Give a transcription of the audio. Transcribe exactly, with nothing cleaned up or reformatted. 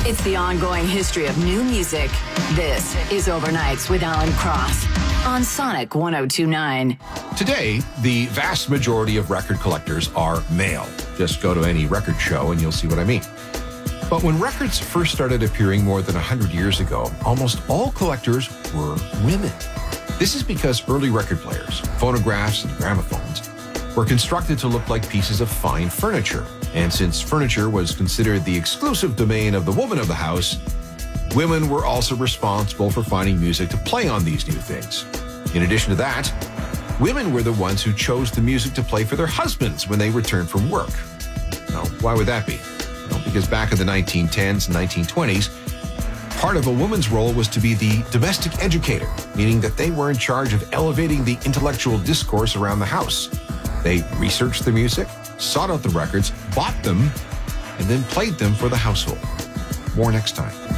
It's the ongoing history of new music. This is Overnights with Alan Cross on Sonic one oh two point nine. Today, the vast majority of record collectors are male. Just go to any record show and you'll see what I mean. But when records first started appearing more than one hundred years ago, almost all collectors were women. This is because early record players, phonographs, and gramophones were constructed to look like pieces of fine furniture. And since furniture was considered the exclusive domain of the woman of the house, women were also responsible for finding music to play on these new things. In addition to that, women were the ones who chose the music to play for their husbands when they returned from work. Now, why would that be? Well, because back in the nineteen tens and nineteen twenties, part of a woman's role was to be the domestic educator, meaning that they were in charge of elevating the intellectual discourse around the house. They researched the music, sought out the records, bought them, and then played them for the household. More next time.